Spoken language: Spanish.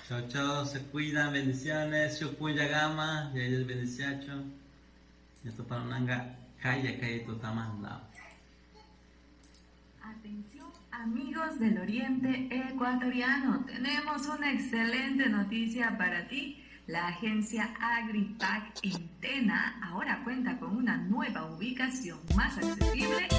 Chao, chao, se cuidan, bendiciones, Shukuya Gama, y ellos bendiciones. Esto para Nanga, Kaya, Kaya, Totamanda. Atención, amigos del Oriente Ecuatoriano, tenemos una excelente noticia para ti. La agencia Agripac en Tena ahora cuenta con una nueva ubicación más accesible